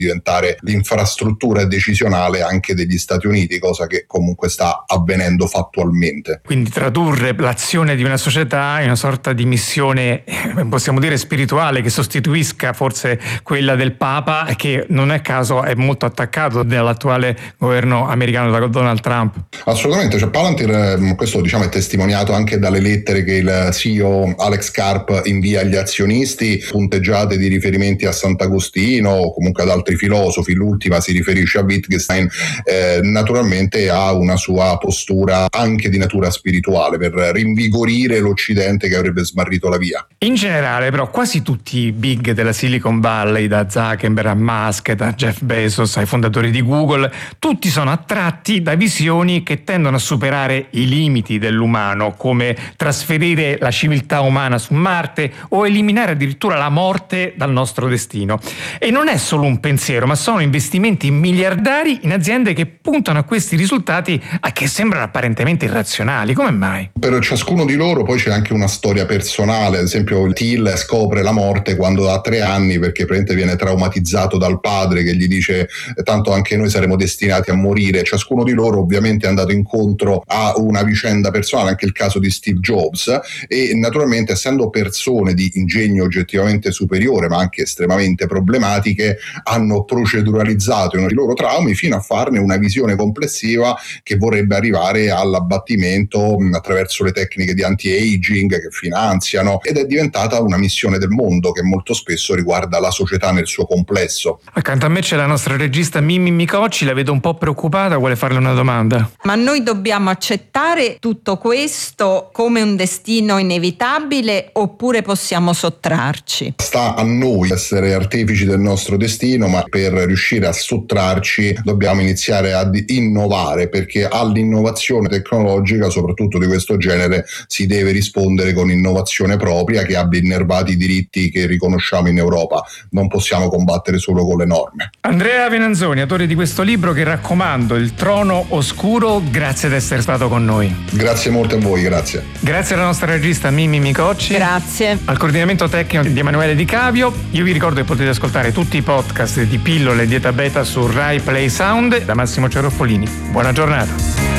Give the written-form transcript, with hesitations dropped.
diventare l'infrastruttura decisionale anche degli Stati Uniti, cosa che comunque sta avvenendo fattualmente. Quindi tradurre l'azione di una società in una sorta di missione, possiamo dire spirituale, che sostituisca forse quella del Papa, che non è caso è molto attaccato dall'attuale governo americano, da Donald Trump. Assolutamente, cioè Palantir, questo diciamo è testimoniato anche dalle lettere che il CEO Alex Karp invia agli azionisti, punteggiate di riferimenti a Sant'Agostino o comunque ad altri filosofi. L'ultima si riferisce a Wittgenstein. Naturalmente ha una sua postura anche di natura spirituale per rinvigorire l'Occidente che avrebbe smarrito la via. In generale però quasi tutti i big della Silicon Valley, da Zuckerberg a Musk, da Jeff Bezos ai fondatori di Google, tutti sono attratti da visioni che tendono a superare i limiti dell'umano, come trasferire la civiltà umana su Marte o eliminare addirittura la morte dal nostro destino. E non è solo un pensiero, ma sono investimenti miliardari in aziende che puntano a questi risultati che sembrano apparentemente irrazionali. Come mai? Per ciascuno di loro poi c'è anche una storia personale. Ad esempio Thiel scopre la morte quando ha 3 anni perché praticamente viene traumatizzato dal padre che gli dice tanto anche noi saremo destinati a morire. Ciascuno di loro ovviamente è andato incontro a una vicenda personale, anche il caso di Steve Jobs, e naturalmente essendo persone di ingegno oggettivamente superiore ma anche estremamente problematiche, hanno proceduralizzato i loro traumi fino a farne una visione complessiva che vorrebbe arrivare all'abbattimento attraverso le tecniche di anti-aging che finanziano, ed è diventata una missione del mondo che molto spesso riguarda la società nel suo complesso. Accanto a me c'è la nostra regista Mimmi Micocci, la vedo un po' preoccupata, vuole farle una domanda. Ma noi dobbiamo accettare tutto questo come un destino inevitabile oppure possiamo sottrarci? Sta a noi essere artefici del nostro destino, ma per riuscire a sottrarci dobbiamo iniziare ad innovare, perché all'innovazione tecnologica, soprattutto di questo genere, si deve rispondere con innovazione propria che abbia innervati i diritti che riconosciamo in Europa. Non possiamo combattere solo con le norme. Andrea Venanzoni, autore di questo libro che raccomando, Il trono oscuro, grazie di essere stato con noi. Grazie molto a voi, grazie. Grazie alla nostra regista Mimmi Micocci. Grazie. Al coordinamento tecnico di Emanuele Di Cavio. Io vi ricordo che potete ascoltare tutti i podcast di Pillole e Dieta Beta su Rai Play Sound. Da Massimo Ceroffolini. Buona giornata.